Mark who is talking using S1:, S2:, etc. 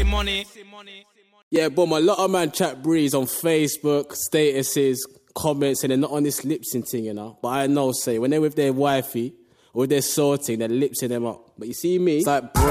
S1: Yeah, boom, a lot of man chat breeze on Facebook, statuses, comments, and they're not on this lip sync thing, you know. But I know, say, when they're with their wifey or with their sorting, they're lipsing them up. But you see me, it's like, bro.